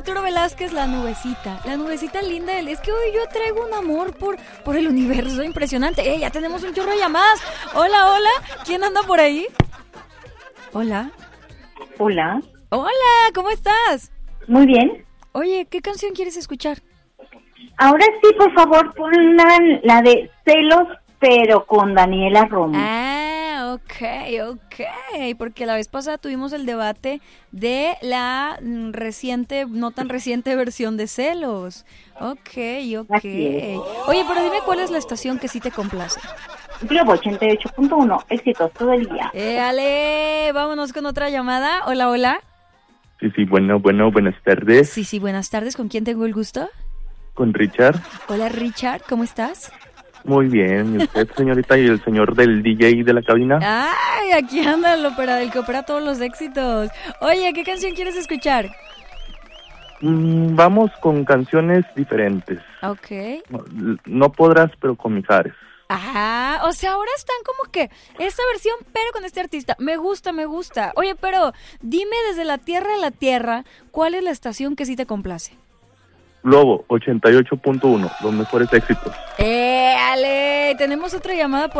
Arturo Velázquez, la nubecita linda. Es que hoy yo traigo un amor por el universo impresionante. Ya tenemos un chorro de llamadas. Hola, ¿quién anda por ahí? Hola, ¿cómo estás? Muy bien. Oye, ¿qué canción quieres escuchar? Ahora sí, por favor, pongan la de Celos, pero con Daniela Romo. Ok, porque la vez pasada tuvimos el debate de la reciente, no tan reciente versión de Celos. Ok. Oye, pero dime cuál es la estación que sí te complace. Globo 88.1, éxitos todo el día. Ale, vámonos con otra llamada. Hola. Sí, bueno, buenas tardes. Sí, buenas tardes. ¿Con quién tengo el gusto? Con Richard. Hola, Richard, ¿cómo estás? Muy bien, ¿y usted, señorita, y el señor del DJ de la cabina? Ay, aquí anda el que opera todos los éxitos. Oye, ¿qué canción quieres escuchar? Vamos con canciones diferentes. Ok. No podrás, pero con Mijares. Ajá, o sea, ahora están como que esta versión, pero con este artista. Me gusta. Oye, pero dime desde la tierra a la tierra, ¿cuál es la estación que sí te complace? Globo 88.1, los mejores éxitos. Ale, tenemos otra llamada por